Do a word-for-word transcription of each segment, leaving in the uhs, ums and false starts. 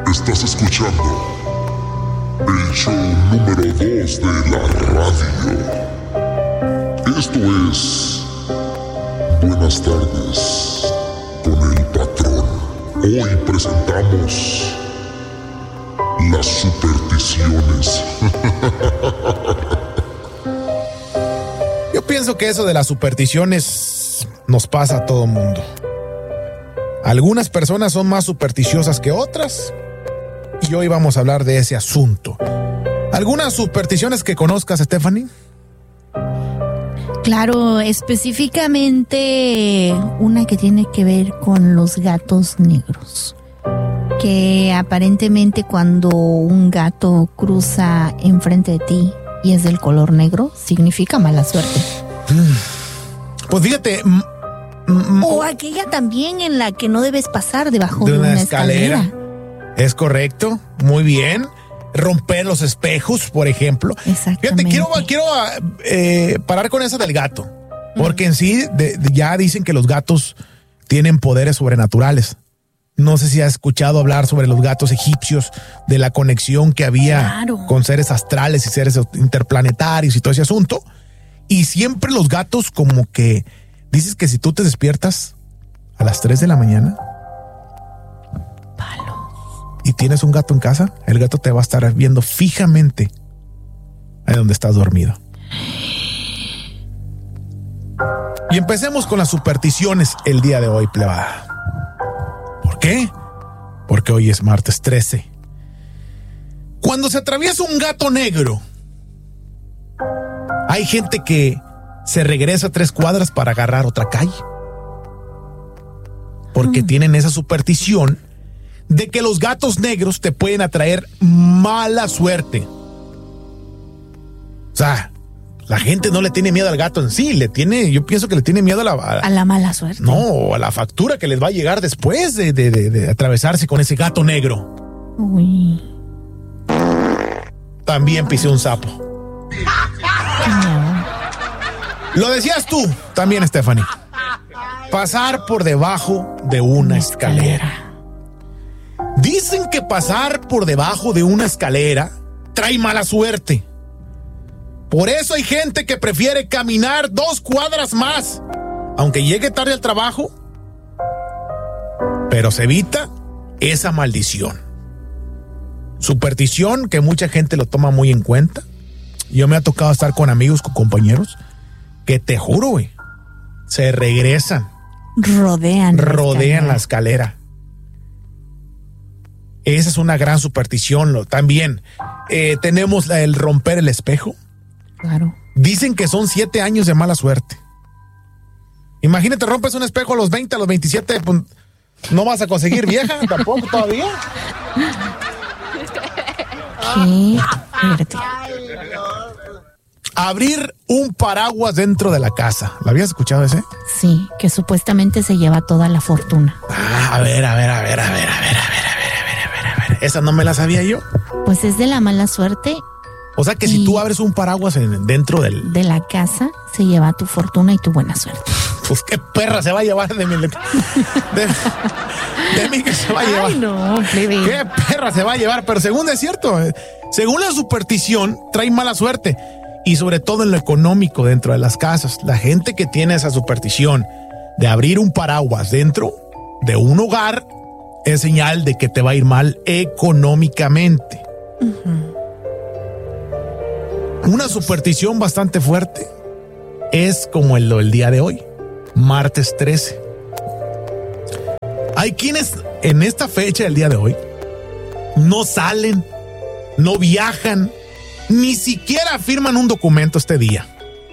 Estás escuchando el show número dos de la radio. Esto es Buenas tardes con el patrón. Hoy presentamos las supersticiones. Yo pienso que eso de las supersticiones nos pasa a todo mundo. Algunas personas son más supersticiosas que otras y hoy vamos a hablar de ese asunto. ¿Algunas supersticiones que conozcas, Stephanie? Claro, específicamente una que tiene que ver con los gatos negros. Que aparentemente cuando un gato cruza enfrente de ti y es del color negro, significa mala suerte. Pues fíjate... M- m- o aquella también en la que no debes pasar debajo de de, una, una escalera. escalera. Es correcto, muy bien. Romper los espejos, por ejemplo. Exactamente. Fíjate, quiero, quiero eh, parar con eso del gato. Porque en sí de, de, ya dicen que los gatos tienen poderes sobrenaturales. No sé si has escuchado hablar sobre los gatos egipcios, de la conexión que había Claro. con seres astrales y seres interplanetarios y todo ese asunto. Y siempre los gatos como que dices que si tú te despiertas a las tres de la mañana Palos. y tienes un gato en casa, el gato te va a estar viendo fijamente ahí donde estás dormido. Y empecemos con las supersticiones el día de hoy, plebada. ¿Por qué? Porque hoy es martes trece. Cuando se atraviesa un gato negro, hay gente que se regresa tres cuadras para agarrar otra calle. Porque mm. tienen esa superstición de que los gatos negros te pueden atraer mala suerte. O sea, la gente no le tiene miedo al gato en sí, le tiene, yo pienso que le tiene miedo a la... A, a la mala suerte. No, a la factura que les va a llegar después de, de, de, de atravesarse con ese gato negro. Uy. También pisé un sapo. No. Lo decías tú también, Stephanie. Pasar por debajo de una, una escalera. escalera. Dicen que pasar por debajo de una escalera trae mala suerte. Por eso hay gente que prefiere caminar dos cuadras más, aunque llegue tarde al trabajo, pero se evita esa maldición. Superstición que mucha gente lo toma muy en cuenta. Yo me ha tocado estar con amigos, con compañeros, que te juro, güey, se regresan. Rodean. Rodean la escalera. Esa es una gran superstición. Lo, también eh, tenemos la, el romper el espejo. Claro. Dicen que son siete años de mala suerte. Imagínate, rompes un espejo a los veinte, a los veintisiete, pues, no vas a conseguir vieja tampoco todavía. Qué fuerte. Abrir un paraguas dentro de la casa. ¿La habías escuchado ese? Sí, que supuestamente se lleva toda la fortuna. Ah, a ver, a ver, a ver, a ver, a ver, a ver, a ver, a ver, a ver, a ver. Esa no me la sabía yo. Pues es de la mala suerte. O sea que si tú abres un paraguas en, dentro del... de la casa, se lleva tu fortuna y tu buena suerte. Pues qué perra se va a llevar de mi... De, de, de mí que se va a llevar. Ay, no, plebe. Qué perra se va a llevar, pero según es cierto, según la superstición, trae mala suerte. Y sobre todo en lo económico dentro de las casas. La gente que tiene esa superstición de abrir un paraguas dentro de un hogar es señal de que te va a ir mal económicamente. Uh-huh. Una superstición bastante fuerte es como el del día de hoy, martes trece. Hay quienes en esta fecha del día de hoy no salen, no viajan, ni siquiera firman un documento este día.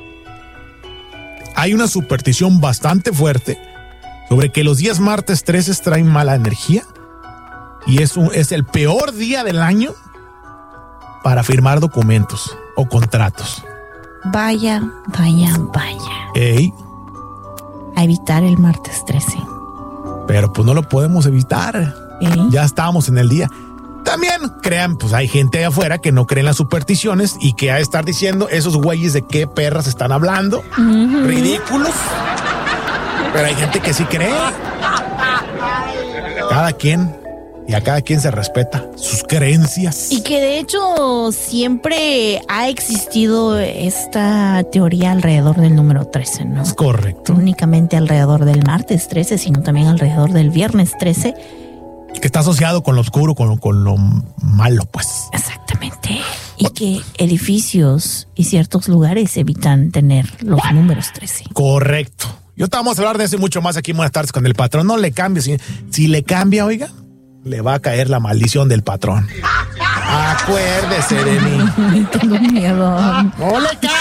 Hay una superstición bastante fuerte sobre que los días martes trece traen mala energía y es, un, es el peor día del año para firmar documentos o contratos. Vaya, vaya, vaya. Ey. A evitar el martes trece. Pero pues no lo podemos evitar. Ey. Ya estamos en el día. También crean, pues hay gente allá afuera que no cree en las supersticiones y que ha de estar diciendo esos güeyes de qué perras están hablando. Uh-huh. Ridículos. Pero hay gente que sí cree. Cada quien y a cada quien se respeta sus creencias. Y que de hecho siempre ha existido esta teoría alrededor del número trece, ¿no? Es correcto. No únicamente alrededor del martes trece, sino también alrededor del viernes trece. Que está asociado con lo oscuro, con lo, con lo malo, pues. Exactamente. Y que edificios y ciertos lugares evitan tener los números trece. Correcto. Yo te vamos a hablar de eso y mucho más aquí en Buenas Tardes con el Patrón. No le cambie. Si, si le cambia, oiga, le va a caer la maldición del patrón. Acuérdese de mí. Tengo miedo. No le cambie.